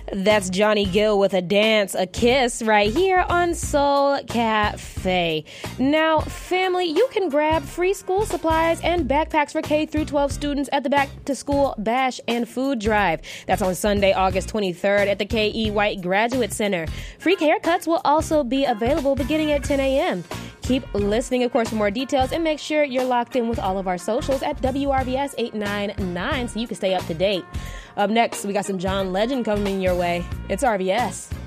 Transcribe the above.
That's Johnny Gill with a dance, a kiss right here on Soul Cafe. Now, family, you can grab free school supplies and backpacks for K through 12 students at the Back to School Bash and Food Drive. That's on Sunday, August 23rd at the K.E. White Graduate Center. Free haircuts will also be available beginning at 10 a.m. Keep listening, of course, for more details, and make sure you're locked in with all of our socials at WRBS 899 so you can stay up to date. Up next, we got some John Legend coming your way. It's RBS.